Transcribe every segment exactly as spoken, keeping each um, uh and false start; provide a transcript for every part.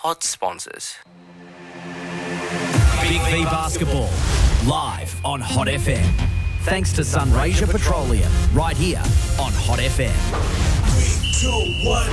pod sponsors. Big V Basketball, live on Hot F M. Thanks to Sunraysia Petroleum, right here on Hot F M. Three, two, one.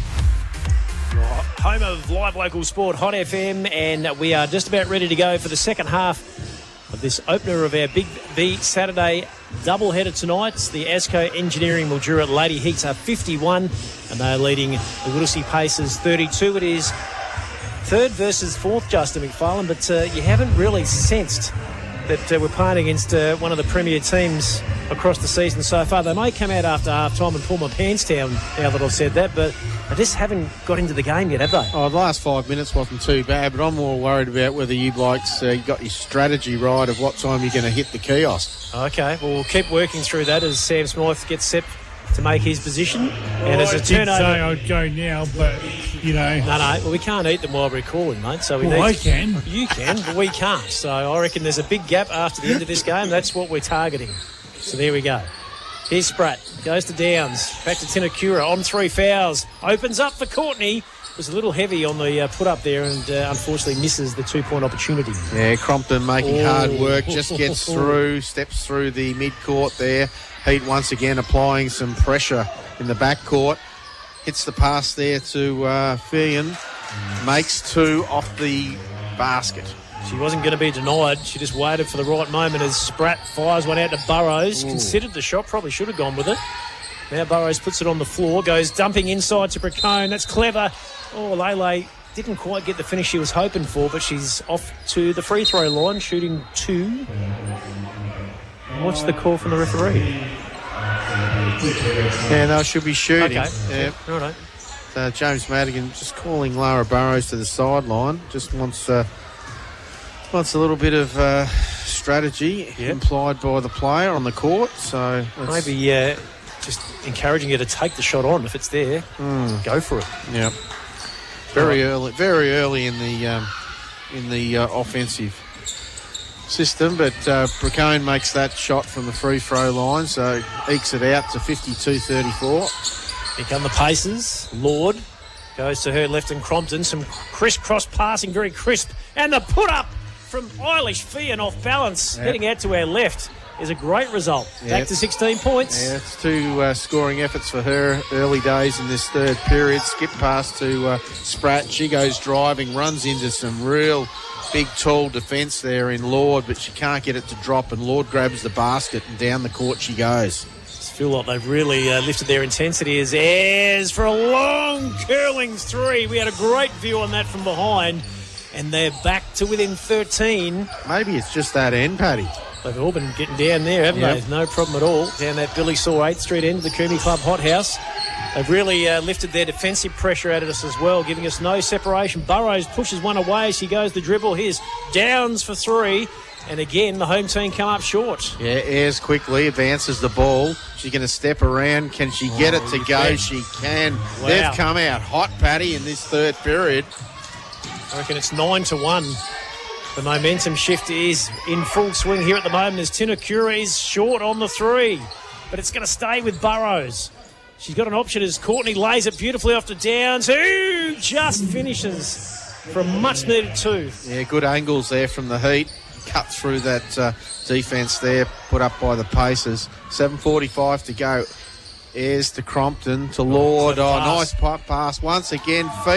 Home of live local sport, Hot F M, and we are just about ready to go for the second half of this opener of our Big V Saturday doubleheader tonight. The Asco Engineering Mildura Lady Heats are fifty-one, and they are leading the Whittlesea Pacers thirty-two. It is third versus fourth, Justin McFarlane, but uh, you haven't really sensed that uh, we're playing against uh, one of the premier teams across the season so far. They may come out after half-time and pull my pants down now that I've said that, but they just haven't got into the game yet, have they? Oh, the last five minutes wasn't too bad, but I'm more worried about whether you blokes uh, got your strategy right of what time you're going to hit the kiosk. Okay, well, we'll keep working through that as Sam Smythe gets set to make his position. Well, and as I a did turnover... say I'd go now, but, you know... No, no, well, we can't eat them while we're calling, mate. So we Well, need I can. You can, but we can't. So I reckon there's a big gap after the end of this game. That's what we're targeting. So there we go. Here's Spratt. Goes to Downs. Back to Tinakura. On three fouls. Opens up for Courtney. Was a little heavy on the uh, put-up there and uh, unfortunately misses the two-point opportunity. Yeah, Crompton making Oh. hard work, just gets through, steps through the mid-court there. Heat once again applying some pressure in the backcourt. Hits the pass there to uh, Feehan. Makes two off the basket. She wasn't going to be denied. She just waited for the right moment as Spratt fires one out to Burrows. Ooh. Considered the shot, probably should have gone with it. Now Burrows puts it on the floor, goes dumping inside to Bracone. That's clever. Oh, Lele didn't quite get the finish she was hoping for, but she's off to the free throw line, shooting two. What's the call from the referee? Yeah, no, she'll be shooting. Okay. Yeah. All right. Uh, James Madigan just calling Lara Burrows to the sideline. Just wants uh, wants a little bit of uh, strategy Yep. implied by the player on the court. So let's- Maybe uh, just encouraging her to take the shot on if it's there. Mm. Go for it. Yeah. Very early, very early in the um, in the uh, offensive system, but uh, Bracone makes that shot from the free throw line, so ekes it out to fifty-two thirty-four. Here come the Pacers. Lord goes to her left and Crompton. Some crisscross passing, very crisp. And the put-up from Eilish Feehan off balance. Yep. Heading out to our left is a great result. Yep. Back to sixteen points. Yeah, it's two uh, scoring efforts for her early days in this third period. Skip pass to uh, Spratt. She goes driving, runs into some real big, tall defence there in Lord, but she can't get it to drop, and Lord grabs the basket and down the court she goes. I feel like they've really uh, lifted their intensity as Ayres for a long curling three. We had a great view on that from behind, and they're back to within thirteen. Maybe it's just that end, Paddy. They've all been getting down there, haven't Yep. they? No problem at all. Down that Billy Saw eighth Street end of the Coombe Club hothouse. They've really uh, lifted their defensive pressure out of us as well, giving us no separation. Burrows pushes one away. She goes the dribble. Here's Downs for three. And again, the home team come up short. Yeah, Ayres quickly advances the ball. She's going to step around. Can she get Oh, it to you go? bet. She can. Wow. They've come out hot, Paddy, in this third period. I reckon it's nine to one. The momentum shift is in full swing here at the moment as Tinakura is short on the three. But it's going to stay with Burrows. She's got an option as Courtney lays it beautifully off to Downs, who just finishes from much needed two. Yeah, good angles there from the Heat. Cut through that uh, defence there, put up by the Pacers. seven forty-five to go. Ayres to Crompton to Lord. clever Oh, pass. nice pipe pass once again.